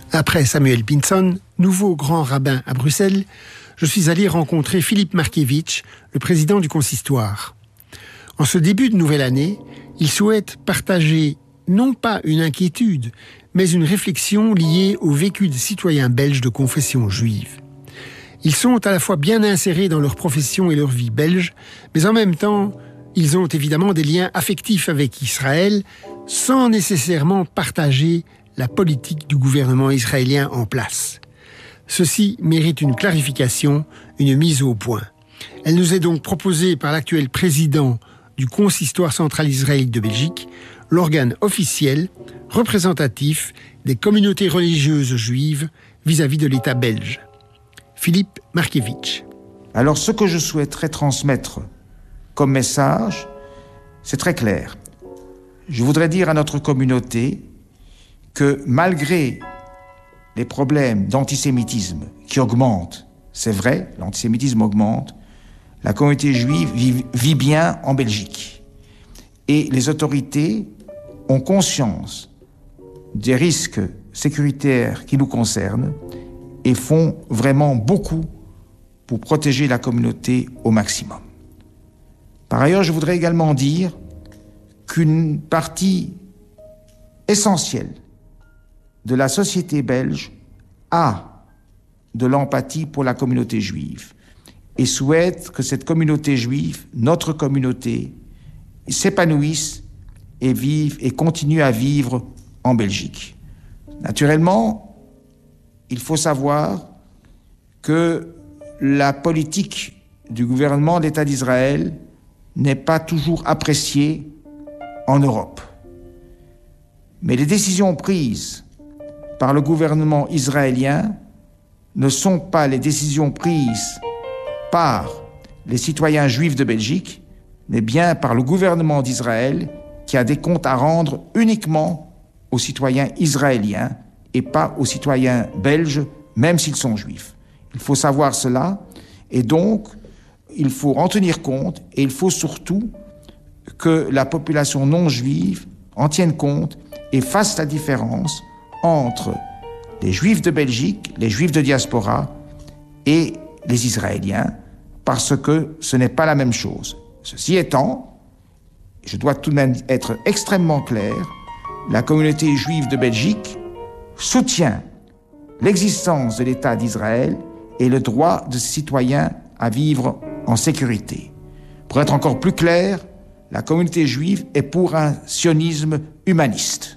Après Samuel Pinson, nouveau grand rabbin à Bruxelles, je suis allé rencontrer Philippe Markiewicz, le président du consistoire. En ce début de nouvelle année, il souhaite partager non pas une inquiétude, mais une réflexion liée au vécu des citoyens belges de confession juive. Ils sont à la fois bien insérés dans leur profession et leur vie belge, mais en même temps, ils ont évidemment des liens affectifs avec Israël, sans nécessairement partager la politique du gouvernement israélien en place. Ceci mérite une clarification, une mise au point. Elle nous est donc proposée par l'actuel président du Consistoire central israélite de Belgique, l'organe officiel, représentatif des communautés religieuses juives vis-à-vis de l'État belge. Philippe Markiewicz. Alors ce que je souhaiterais transmettre comme message, c'est très clair. Je voudrais dire à notre communauté que malgré les problèmes d'antisémitisme qui augmentent, c'est vrai, l'antisémitisme augmente, la communauté juive vit bien en Belgique. Et les autorités ont conscience des risques sécuritaires qui nous concernent et font vraiment beaucoup pour protéger la communauté au maximum. Par ailleurs, je voudrais également dire qu'une partie essentielle de la société belge a de l'empathie pour la communauté juive et souhaite que cette communauté juive, notre communauté, s'épanouisse et vive et continue à vivre en Belgique. Naturellement, il faut savoir que la politique du gouvernement de l'État d'Israël n'est pas toujours appréciée en Europe. Mais les décisions prises par le gouvernement israélien ne sont pas les décisions prises par les citoyens juifs de Belgique, mais bien par le gouvernement d'Israël qui a des comptes à rendre uniquement aux citoyens israéliens et pas aux citoyens belges, même s'ils sont juifs. Il faut savoir cela, et donc il faut en tenir compte, et il faut surtout que la population non juive en tienne compte et fasse la différence entre les juifs de Belgique, les juifs de diaspora et les Israéliens, parce que ce n'est pas la même chose. Ceci étant, je dois tout de même être extrêmement clair, la communauté juive de Belgique soutient l'existence de l'État d'Israël et le droit de ses citoyens à vivre en sécurité. Pour être encore plus clair, la communauté juive est pour un sionisme humaniste.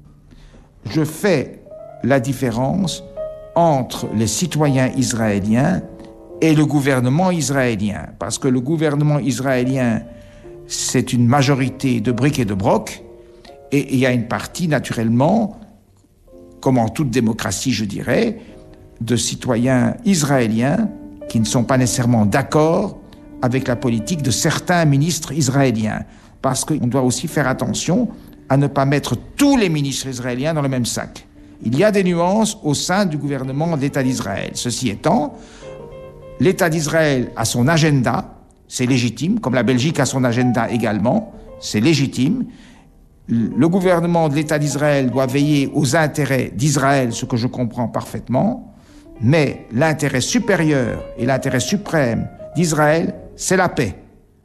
Je fais la différence entre les citoyens israéliens et le gouvernement israélien, parce que le gouvernement israélien, c'est une majorité de briques et de brocs, et il y a une partie, naturellement, comme en toute démocratie, je dirais, de citoyens israéliens qui ne sont pas nécessairement d'accord avec la politique de certains ministres israéliens. Parce qu'on doit aussi faire attention à ne pas mettre tous les ministres israéliens dans le même sac. Il y a des nuances au sein du gouvernement de l'État d'Israël. Ceci étant, l'État d'Israël a son agenda, c'est légitime, comme la Belgique a son agenda également, c'est légitime. Le gouvernement de l'État d'Israël doit veiller aux intérêts d'Israël, ce que je comprends parfaitement, mais l'intérêt supérieur et l'intérêt suprême d'Israël, c'est la paix.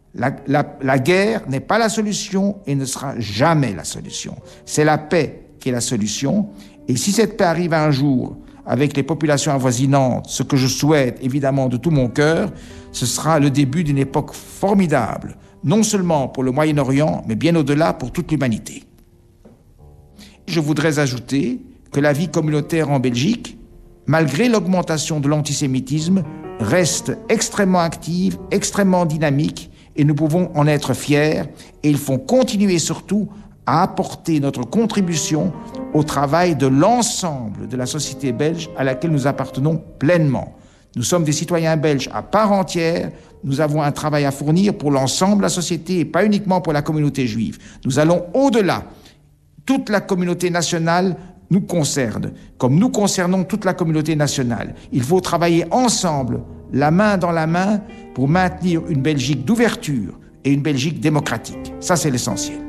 La guerre n'est pas la solution et ne sera jamais la solution. C'est la paix qui est la solution. Et si cette paix arrive un jour avec les populations avoisinantes, ce que je souhaite évidemment de tout mon cœur, ce sera le début d'une époque formidable, non seulement pour le Moyen-Orient, mais bien au-delà pour toute l'humanité. Je voudrais ajouter que la vie communautaire en Belgique, malgré l'augmentation de l'antisémitisme, reste extrêmement active, extrêmement dynamique, et nous pouvons en être fiers, et il faut continuer surtout à apporter notre contribution au travail de l'ensemble de la société belge à laquelle nous appartenons pleinement. Nous sommes des citoyens belges à part entière, nous avons un travail à fournir pour l'ensemble de la société et pas uniquement pour la communauté juive. Nous allons au-delà. Toute la communauté nationale nous concerne, comme nous concernons toute la communauté nationale. Il faut travailler ensemble, la main dans la main, pour maintenir une Belgique d'ouverture et une Belgique démocratique. Ça, c'est l'essentiel.